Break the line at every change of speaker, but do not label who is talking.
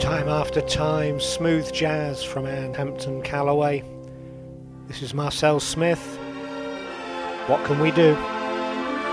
Time after time, smooth jazz from Anne Hampton Callaway. This is Marcel Smith. What can we do?